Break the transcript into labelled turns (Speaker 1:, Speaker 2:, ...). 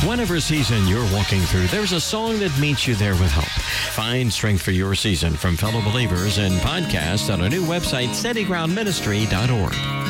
Speaker 1: Whatever season you're walking through, there's a song that meets you there with hope. Find strength for your season from fellow believers and podcasts on our new website, steadygroundministry.org.